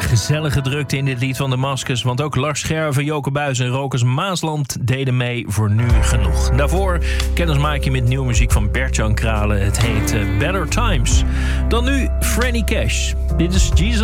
gezellige drukte in dit lied van Damascus. Want ook Lars Scherven, Joke Buijs en Rokus Maasland deden mee voor Nu Genoeg. Daarvoor kennismaak je met nieuwe muziek van Bert-Jan Kralen. Het heet Better Times. Dan nu Franny Cash. Dit is Jesus